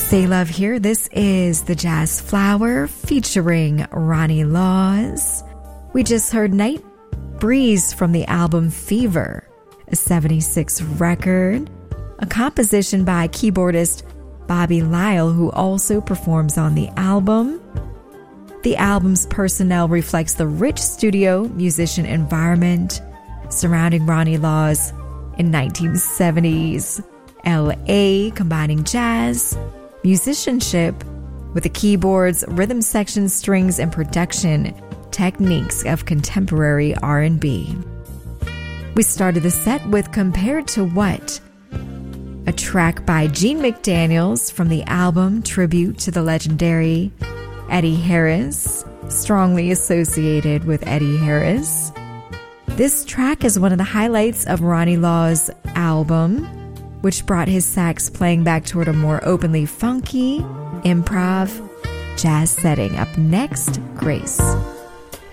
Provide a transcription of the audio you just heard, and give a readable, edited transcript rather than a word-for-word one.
Say Love here. This is the Jazz Flower featuring Ronnie Laws. We just heard Night Breeze from the album Fever, a 76 record, a composition by keyboardist Bobby Lyle, who also performs on the album. The album's personnel reflects the rich studio musician environment surrounding Ronnie Laws in 1970s LA, combining jazz, musicianship with the keyboards, rhythm section, strings, and production techniques of contemporary R&B. We started the set with Compared to What, a track by Gene McDaniels from the album Tribute to the Legendary Eddie Harris, strongly associated with Eddie Harris. This track is one of the highlights of Ronnie Laws' album, which brought his sax playing back toward a more openly funky, improv, jazz setting. Up next, Grace.